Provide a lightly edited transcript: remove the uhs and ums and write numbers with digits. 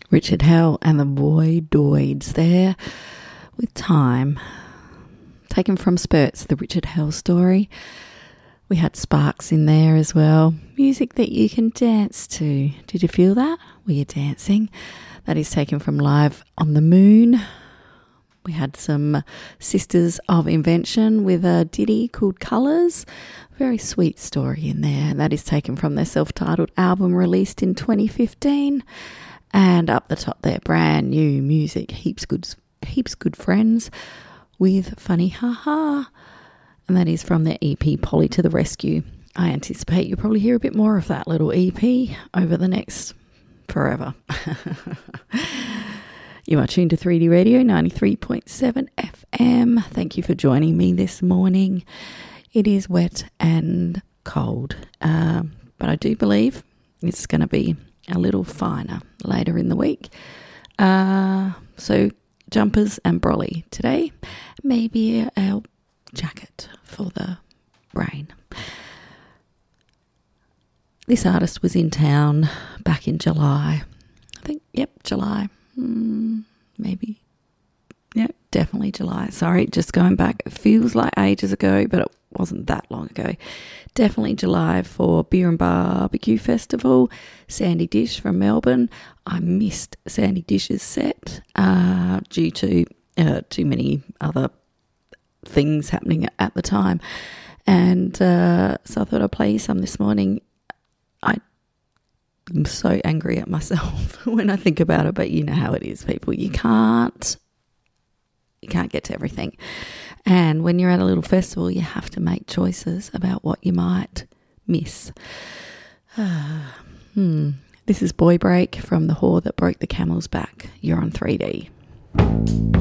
Richard Hell and the Voidoids there with Time. Taken from Spurts, the Richard Hell story. We had Sparks in there as well. Music that you can dance to. Did you feel that? Were you dancing? That is taken from Live on the Moon. We had some Sisters of Invention with a ditty called Colours. Very sweet story in there. That is taken from their self-titled album released in 2015. And up the top there, brand new music, heaps good friends with Funny Ha Ha. And that is from their EP Polly to the Rescue. I anticipate you'll probably hear a bit more of that little EP over the next forever. You are tuned to 3D Radio 93.7 FM. Thank you for joining me this morning. It is wet and cold, but I do believe it's going to be a little finer later in the week. So jumpers and brolly today. Maybe a jacket for the rain. This artist was in town back in July. I think, July. Maybe. Yeah, definitely July. Sorry, just going back. It feels like ages ago, but it wasn't that long ago. Definitely July for Beer and Barbecue Festival. Sandy Dish from Melbourne. I missed Sandy Dish's set due to too many other things happening at the time. And so I thought I'd play you some this morning. I'm so angry at myself when I think about it, but you know how it is, people. You can't get to everything. And when you're at a little festival, you have to make choices about what you might miss. This is Boy Break from The Whore That Broke the Camel's Back. You're on 3D.